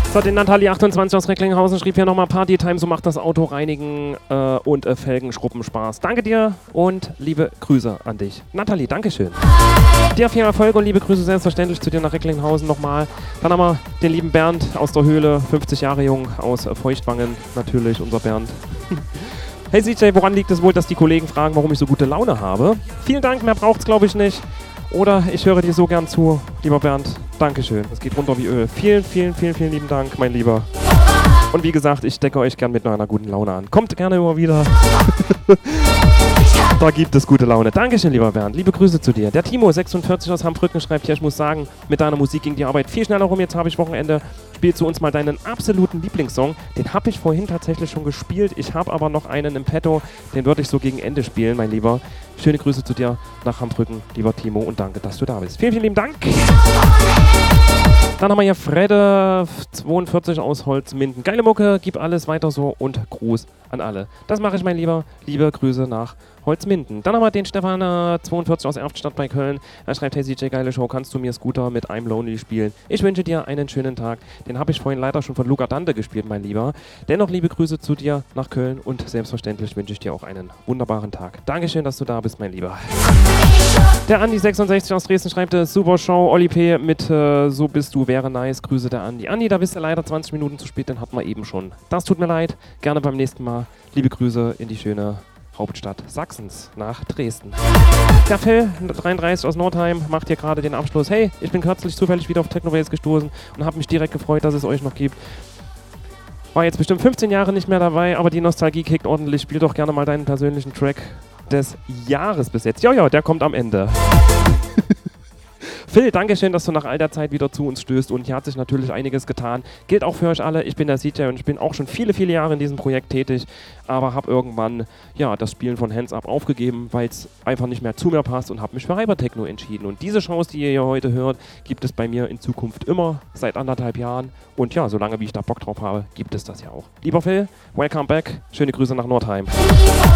So, den Nathalie28 aus Recklinghausen schrieb hier nochmal Partytime, so macht das Auto reinigen und Felgenschrubben Spaß. Danke dir und liebe Grüße an dich. Nathalie, Dankeschön. Dir viel Erfolg und liebe Grüße selbstverständlich zu dir nach Recklinghausen nochmal. Dann haben wir den lieben Bernd aus der Höhle, 50 Jahre jung, aus Feuchtwangen, natürlich unser Bernd. Hey CJ, woran liegt es wohl, dass die Kollegen fragen, warum ich so gute Laune habe? Vielen Dank, mehr braucht's glaube ich nicht. Oder ich höre dir so gern zu, lieber Bernd. Dankeschön. Es geht runter wie Öl. Vielen, vielen, vielen, vielen lieben Dank, mein Lieber. Und wie gesagt, ich decke euch gern mit einer guten Laune an. Kommt gerne immer wieder. Da gibt es gute Laune. Dankeschön, lieber Bernd. Liebe Grüße zu dir. Der Timo46 aus Hambrücken schreibt hier, ich muss sagen, mit deiner Musik ging die Arbeit viel schneller rum. Jetzt habe ich Wochenende. Spiel zu uns mal deinen absoluten Lieblingssong. Den habe ich vorhin tatsächlich schon gespielt. Ich habe aber noch einen im Petto. Den würde ich so gegen Ende spielen, mein Lieber. Schöne Grüße zu dir nach Hambrücken, lieber Timo. Und danke, dass du da bist. Vielen, vielen lieben Dank. Dann haben wir hier Fredde42 aus Holzminden. Geile Mucke, gib alles weiter so und Gruß an alle. Das mache ich, mein Lieber. Liebe Grüße nach Holzminden. Dann haben wir den Stefan42 aus Erftstadt bei Köln. Er schreibt, hey CJ, geile Show, kannst du mir Scooter mit I'm Lonely spielen? Ich wünsche dir einen schönen Tag. Den habe ich vorhin leider schon von Luca Dante gespielt, mein Lieber. Dennoch liebe Grüße zu dir nach Köln und selbstverständlich wünsche ich dir auch einen wunderbaren Tag. Dankeschön, dass du da bist, mein Lieber. Der Andi66 aus Dresden schreibt, super Show, Oli P. mit So bist du, wäre nice. Grüße der Andi. Andi, da bist du leider 20 Minuten zu spät, den hatten wir eben schon. Das tut mir leid. Gerne beim nächsten Mal. Liebe Grüße in die schöne Hauptstadt Sachsens nach Dresden. Der Phil, 33 aus Nordheim, macht hier gerade den Abschluss. Hey, ich bin kürzlich zufällig wieder auf Technoways gestoßen und habe mich direkt gefreut, dass es euch noch gibt. War jetzt bestimmt 15 Jahre nicht mehr dabei, aber die Nostalgie kickt ordentlich. Spiel doch gerne mal deinen persönlichen Track des Jahres bis jetzt. Ja, der kommt am Ende. Phil, Dankeschön, dass du nach all der Zeit wieder zu uns stößt und hier hat sich natürlich einiges getan. Gilt auch für euch alle. Ich bin der CJ und ich bin auch schon viele, viele Jahre in diesem Projekt tätig, aber habe irgendwann das Spielen von Hands Up aufgegeben, weil es einfach nicht mehr zu mir passt und habe mich für Hypertechno entschieden. Und diese Chance, die ihr hier heute hört, gibt es bei mir in Zukunft immer, seit 1,5 Jahren. Und ja, solange wie ich da Bock drauf habe, gibt es das ja auch. Lieber Phil, welcome back. Schöne Grüße nach Nordheim.